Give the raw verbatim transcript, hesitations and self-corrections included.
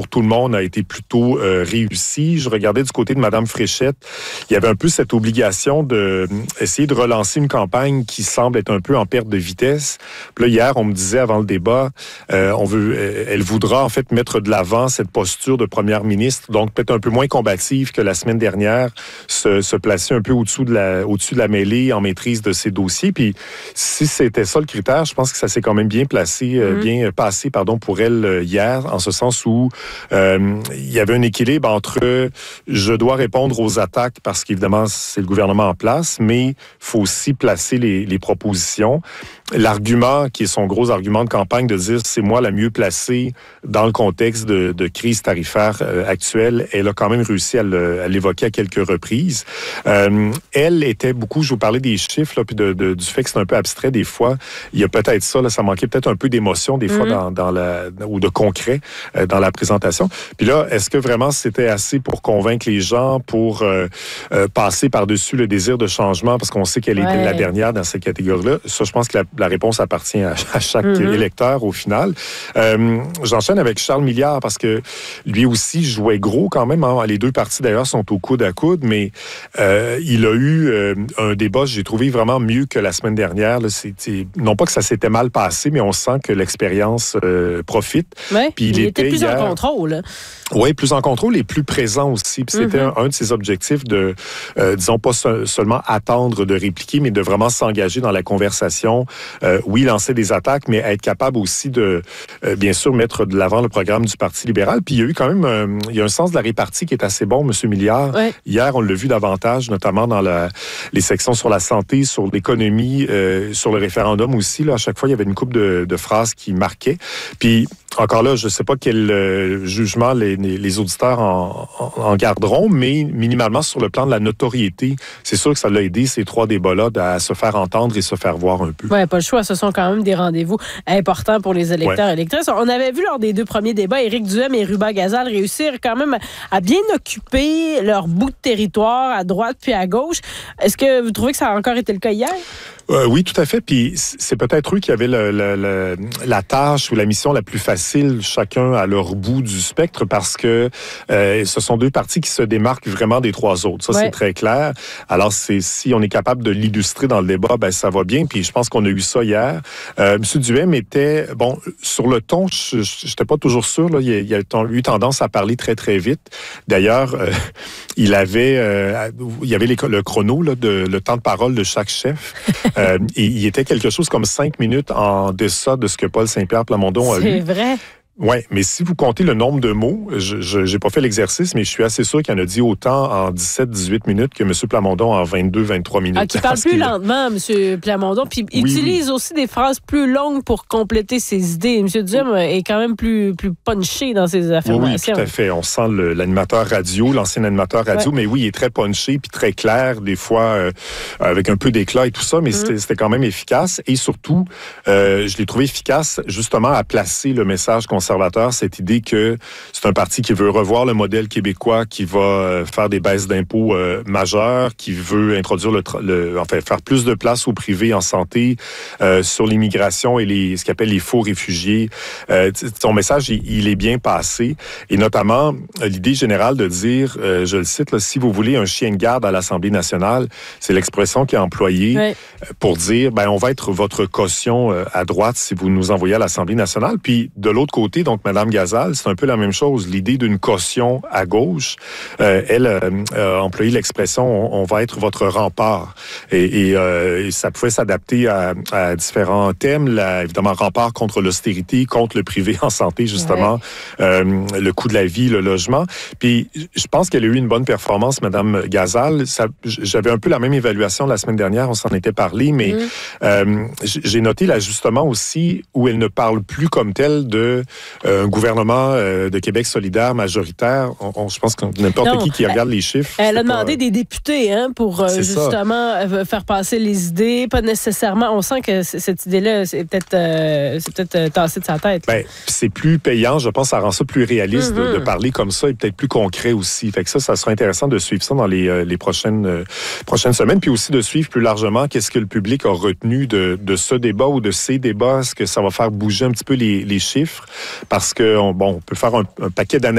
tout le monde a été plutôt euh, réussi. Je regardais du côté de Mme Fréchette, il y avait un peu cette obligation de essayer de relancer une campagne qui semble être un peu en perte de vitesse. Puis là, hier, on me disait avant le débat, euh, on veut, euh, elle voudra en fait mettre de l'avant cette posture de première ministre, donc peut-être un peu moins combative que la semaine dernière, se, se placer un peu au-dessous de la, au-dessus de la mêlée en maîtrise de ses dossiers. Puis si c'était ça le critère, je pense que ça s'est quand même bien placé, euh, mmh. bien passé, pardon, pour elle euh, hier, en ce sens où euh, il y avait un équilibre entre je dois répondre aux attaques parce qu'évidemment c'est le gouvernement en place, mais il faut aussi placer les, les propositions. L'argument qui est son gros argument de campagne de dire c'est moi la mieux placée dans le contexte de, de crise tarifaire euh, actuelle, elle a quand même réussi à, le, à l'évoquer à quelques reprises. Euh, elle était beaucoup, je vous parlais des chiffres, là, puis de, de, du fait que c'est un peu abstrait des fois. Il y a peut-être ça, là, ça manquait peut-être un peu d'émotion des fois mm-hmm. dans, dans la, ou de concret euh, dans la présentation. Puis là, est-ce que vraiment c'était assez pour convaincre les gens, pour euh, euh, passer par-dessus le désir de changement, parce qu'on sait qu'elle ouais. était la dernière dans cette catégorie-là? Ça, je pense que la, la réponse appartient à, à chaque mm-hmm. électeur au final. Euh, j'enchaîne avec Charles Milliard parce que lui aussi jouait gros quand même. Hein. Les deux partis d'ailleurs sont au coude à coude, mais euh, il a eu euh, un débat, j'ai trouvé vraiment mieux que la semaine dernière. Là. C'est, c'est, non pas que ça s'était mal passé, mais on sent que l'expérience euh, profite. Ouais, Puis il, il était, était plus hier, en contrôle. Oui, plus en contrôle et plus présent aussi. Puis c'était mm-hmm. un, un de ses objectifs de, euh, disons, pas se, seulement attendre de répliquer, mais de vraiment s'engager dans la conversation. Euh, oui, lancer des attaques, mais être capable aussi de, euh, bien sûr, mettre de l'avant le programme du Parti libéral. Puis il y a eu quand même, euh, il y a un sens de la répartie qui est assez bon, M. Milliard. Ouais. Hier, on l'a vu davantage, notamment dans la, les sections sur la santé, sur l'économie, euh, sur le référendum aussi. Là, à chaque fois, il y avait une couple de, de phrases qui marquaient. Puis encore là, je ne sais pas quel euh, jugement les, les auditeurs en, en, en garderont, mais minimalement sur le plan de la notoriété, c'est sûr que ça l'a aidé, ces trois débats-là, à se faire entendre et se faire voir un peu. Oui, pas le choix. Ce sont quand même des rendez-vous importants pour les électeurs et ouais. électrices. On avait vu lors des deux premiers débats, Éric Duhem et Ruba Gazal réussir quand même à bien occuper leur bout de territoire à droite puis à gauche. Est-ce que vous trouvez que ça a encore été le cas hier? Euh, oui, tout à fait. Puis c'est peut-être eux qui avaient le, le, le, la tâche ou la mission la plus facile, chacun à leur bout du spectre, parce que euh, ce sont deux partis qui se démarquent vraiment des trois autres. Ça, ouais. c'est très clair. Alors, c'est, si on est capable de l'illustrer dans le débat, ben ça va bien. Puis je pense qu'on a eu ça hier. Euh, M. Duhem était, bon, sur le ton, je n'étais pas toujours sûr. Là, il, a, il a eu tendance à parler très, très vite. D'ailleurs, euh, il avait, euh, il y avait les, le chrono, là, de, le temps de parole de chaque chef. Euh, et il était quelque chose comme cinq minutes en deçà de ce que Paul Saint-Pierre Plamondon a eu. C'est vrai. Oui, mais si vous comptez le nombre de mots, je n'ai pas fait l'exercice, mais je suis assez sûr qu'il en a dit autant en dix-sept dix-huit minutes que M. Plamondon en vingt-deux vingt-trois minutes. Ah, qui parle plus lentement, M. Plamondon, puis il oui, utilise oui. aussi des phrases plus longues pour compléter ses idées. M. Duhem est quand même plus, plus punché dans ses affirmations. Oui, oui, tout à fait. On sent le, l'animateur radio, l'ancien animateur radio, ouais. mais oui, il est très punché, puis très clair, des fois euh, avec un peu d'éclat et tout ça, mais mm. c'était, c'était quand même efficace. Et surtout, euh, je l'ai trouvé efficace justement à placer le message conservateur, cette idée que c'est un parti qui veut revoir le modèle québécois, qui va faire des baisses d'impôts euh, majeures, qui veut introduire le, le enfin faire plus de place au privé en santé, euh, sur l'immigration et les ce qu'on appelle les faux réfugiés. Euh, son message, il, il est bien passé, et notamment l'idée générale de dire, euh, je le cite, là, si vous voulez un chien de garde à l'Assemblée nationale, c'est l'expression qui est employée oui. pour dire, ben on va être votre caution euh, à droite si vous nous envoyez à l'Assemblée nationale. Puis de l'autre côté, donc Mme Gazal, c'est un peu la même chose. L'idée d'une caution à gauche, euh, elle euh, a employé l'expression on, on va être votre rempart. Et, et, euh, et ça pouvait s'adapter à, à différents thèmes. Là, évidemment, rempart contre l'austérité, contre le privé en santé, justement, ouais. euh, le coût de la vie, le logement. Puis je pense qu'elle a eu une bonne performance, Mme Gazal. Ça, j'avais un peu la même évaluation la semaine dernière, on s'en était parlé, mais mmh. euh, j'ai noté l'ajustement aussi où elle ne parle plus comme telle de un gouvernement euh, de Québec solidaire majoritaire. On, on, je pense que n'importe non, qui qui regarde les chiffres... Elle a demandé pas... des députés hein, pour euh, justement ça. faire passer les idées. Pas nécessairement... On sent que cette idée-là, c'est peut-être, euh, c'est peut-être euh, tassé de sa tête. Ben, c'est plus payant. Je pense que ça rend ça plus réaliste mm-hmm. de, de parler comme ça et peut-être plus concret aussi. Fait que ça, ça sera intéressant de suivre ça dans les, euh, les prochaines, euh, prochaines semaines. Puis aussi de suivre plus largement qu'est-ce que le public a retenu de, de ce débat ou de ces débats. Est-ce que ça va faire bouger un petit peu les, les chiffres? Parce que, on, bon, on peut faire un, un paquet d'analyses